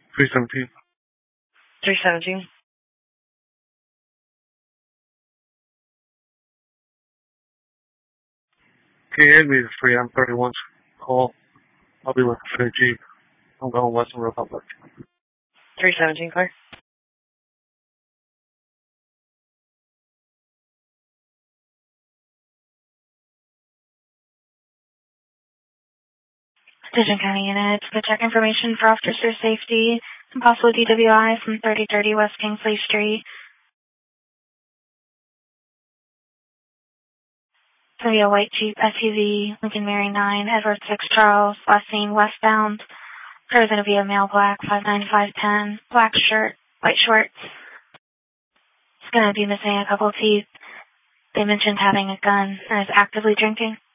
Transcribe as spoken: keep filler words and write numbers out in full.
three seventeen. three seventeen. Can you hand me the free M thirty-one call? I'll be looking for the Jeep. I'm going Western Republic. three seventeen, clear. Division County units, to check information for officer safety and possible D W I from thirty thirty West Kingsley Street. It's going to be a white Jeep S U V, Lincoln Mary nine, Edward six Charles, last seen westbound. Car's going to be a male black, five ninety-five ten, black shirt, white shorts. It's going to be missing a couple teeth. They mentioned having a gun and is actively drinking.